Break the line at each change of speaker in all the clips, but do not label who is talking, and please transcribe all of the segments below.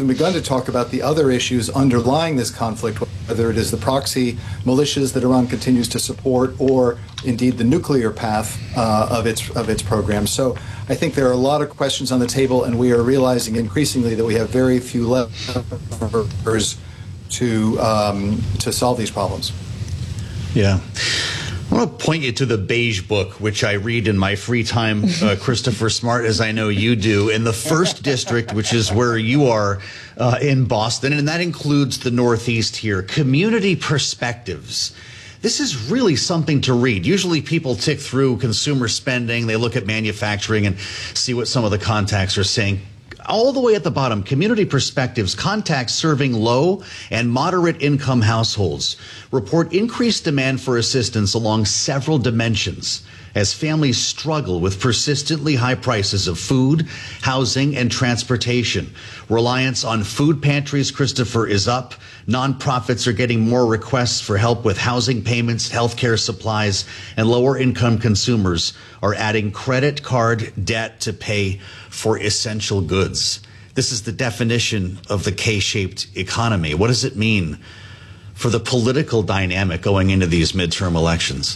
even begun to talk about the other issues underlying this conflict, whether it is the proxy militias that Iran continues to support, or indeed the nuclear path of its program. So I think there are a lot of questions on the table, and we are realizing increasingly that we have very few levers to solve these problems.
Yeah. I want to point you to the Beige Book, which I read in my free time, Christopher Smart, as I know you do, in the first district, which is where you are in Boston, and that includes the Northeast here. Community perspectives. This is really something to read. Usually people tick through consumer spending, they look at manufacturing and see what some of the contacts are saying. All the way at the bottom, community perspectives, contacts serving low and moderate income households report increased demand for assistance along several dimensions as families struggle with persistently high prices of food, housing, and transportation. Reliance on food pantries, Christopher, is up. Nonprofits are getting more requests for help with housing payments, healthcare supplies, and lower income consumers are adding credit card debt to pay for essential goods. This is the definition of the K-shaped economy. What does it mean for the political dynamic going into these midterm elections?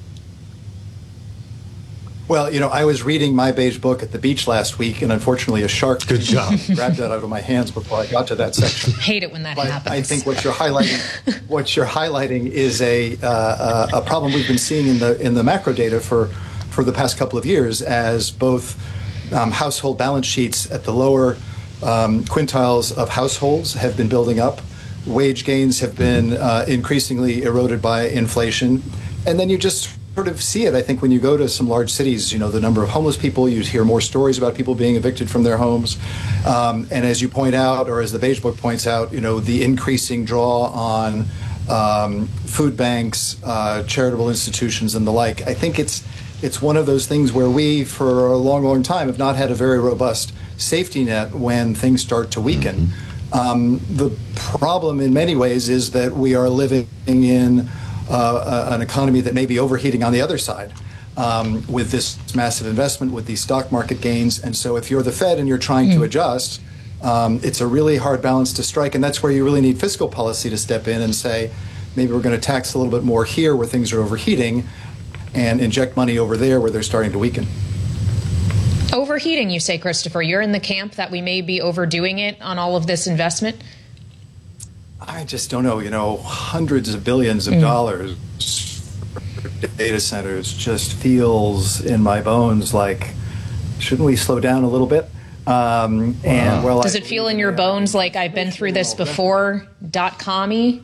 Well, you know, I was reading my Beige Book at the beach last week, and unfortunately a shark grabbed that out of my hands before I got to that section.
Hate it when that happens.
I think what you're highlighting is a problem we've been seeing in the macro data for the past couple of years, as both household balance sheets at the lower quintiles of households have been building up. Wage gains have been increasingly eroded by inflation. And then you just sort of see it, I think, when you go to some large cities, you know, the number of homeless people, you hear more stories about people being evicted from their homes. And as you point out, or as the Beige Book points out, you know, the increasing draw on food banks, charitable institutions, and the like. I think it's one of those things where we, for a long, long time, have not had a very robust safety net when things start to weaken. The problem in many ways is that we are living in an economy that may be overheating on the other side with this massive investment, with these stock market gains. And so if you're the Fed and you're trying to adjust, it's a really hard balance to strike. And that's where you really need fiscal policy to step in and say, maybe we're going to tax a little bit more here where things are overheating and inject money over there where they're starting to weaken.
Overheating, you say, Christopher. You're in the camp that we may be overdoing it on all of this investment?
I just don't know. You know, hundreds of billions of dollars for data centers just feels in my bones like, shouldn't we slow down a little bit? And well,
does it feel in your bones like I've been through this before, .com-y?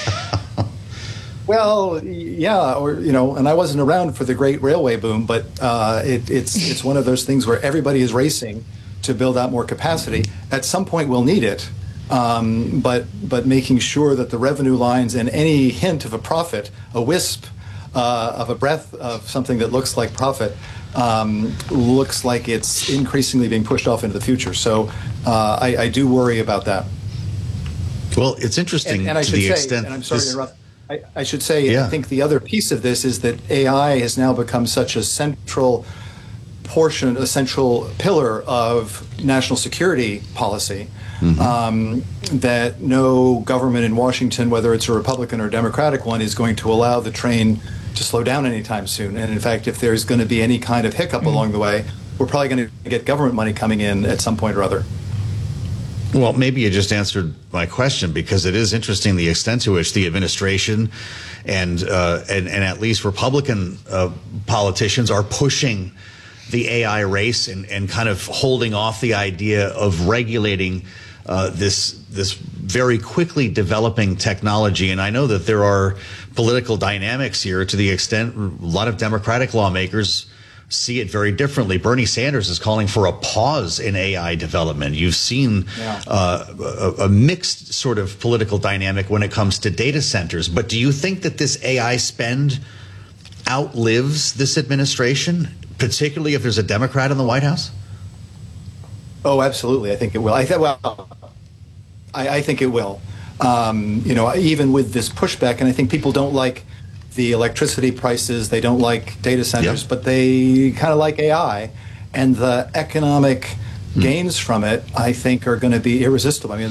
Well, yeah, or, you know, and I wasn't around for the great railway boom, but it's one of those things where everybody is racing to build out more capacity. At some point, we'll need it, but making sure that the revenue lines and any hint of a profit, a wisp of a breath of something that looks like profit, looks like it's increasingly being pushed off into the future. So I do worry about that.
Well, it's interesting
and I
to
should
the
say,
extent.
And I'm sorry to interrupt. I should say, I think the other piece of this is that AI has now become such a central portion, a central pillar of national security policy, that no government in Washington, whether it's a Republican or Democratic one, is going to allow the train to slow down anytime soon. And in fact, if there's going to be any kind of hiccup along the way, we're probably going to get government money coming in at some point or other.
Well, maybe you just answered my question, because it is interesting the extent to which the administration and at least Republican politicians are pushing the AI race and kind of holding off the idea of regulating this very quickly developing technology. And I know that there are political dynamics here to the extent a lot of Democratic lawmakers see it very differently. Bernie Sanders is calling for a pause in AI development. You've seen a mixed sort of political dynamic when it comes to data centers. But do you think that this AI spend outlives this administration, particularly if there's a Democrat in the White House?
Oh, absolutely. I think it will. I think it will. You know, even with this pushback, and I think people don't like the electricity prices, they don't like data centers, but they kind of like AI, and the economic gains from it, I think, are going to be irresistible. I mean,